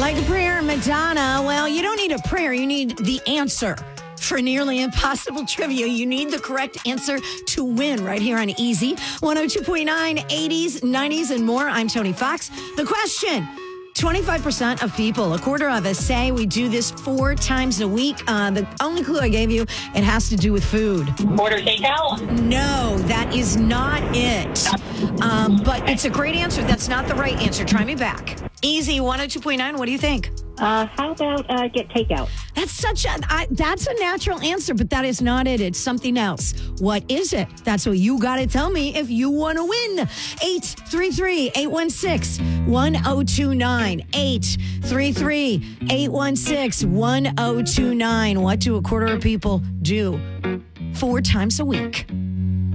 Like a prayer, Madonna. Well, you don't need a prayer. You need the answer. For nearly impossible trivia, you need the correct answer to win right here on Easy 102.9, 80s, 90s, and more. I'm Tony Fox. The question: 25% of people, a quarter of us, say we do this 4 times a week. The only clue I gave you, it has to do with food. Order takeout? No, that is not it. But it's a great answer. That's not the right answer. Try me back. Easy 102.9. What do you think? How about get takeout? That's a natural answer, but that is not it. It's something else. What is it? That's what you got to tell me if you want to win. 833-816-1029. 833-816-1029. What do a quarter of people do 4 times a week?